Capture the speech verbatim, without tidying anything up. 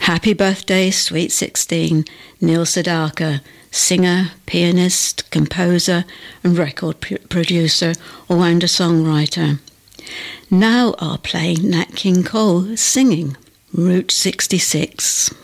Happy birthday, sweet sixteen, Neil Sedaka, singer, pianist, composer and record p- producer, all-rounder songwriter. Now I'll play Nat King Cole singing Route sixty-six.